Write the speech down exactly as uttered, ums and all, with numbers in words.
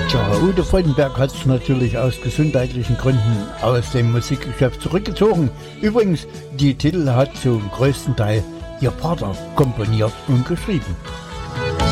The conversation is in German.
Tja, Ute Freudenberg hat sich natürlich aus gesundheitlichen Gründen aus dem Musikgeschäft zurückgezogen. Übrigens, die Titel hat zum größten Teil ihr Vater komponiert und geschrieben.